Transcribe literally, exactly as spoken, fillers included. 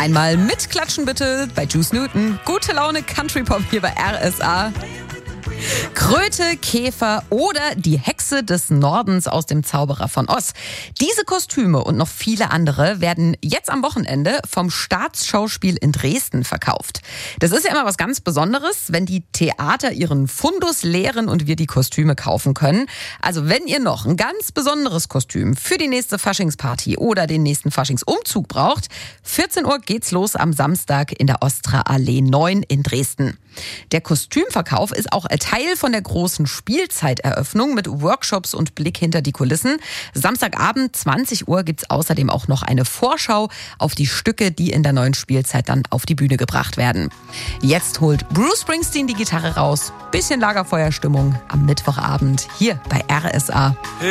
Einmal mitklatschen bitte bei Juice Newton. Gute Laune Country Pop hier bei R S A. Kröte, Käfer oder die Hexe des Nordens aus dem Zauberer von Oz. Diese Kostüme und noch viele andere werden jetzt am Wochenende vom Staatsschauspiel in Dresden verkauft. Das ist ja immer was ganz Besonderes, wenn die Theater ihren Fundus leeren und wir die Kostüme kaufen können. Also wenn ihr noch ein ganz besonderes Kostüm für die nächste Faschingsparty oder den nächsten Faschingsumzug braucht, vierzehn Uhr geht's los am Samstag in der Ostra Allee neun in Dresden. Der Kostümverkauf ist auch Teil von der großen Spielzeiteröffnung mit Workshops und Blick hinter die Kulissen. Samstagabend zwanzig Uhr gibt's außerdem auch noch eine Vorschau auf die Stücke, die in der neuen Spielzeit dann auf die Bühne gebracht werden. Jetzt holt Bruce Springsteen die Gitarre raus. Bisschen Lagerfeuerstimmung am Mittwochabend hier bei R S A.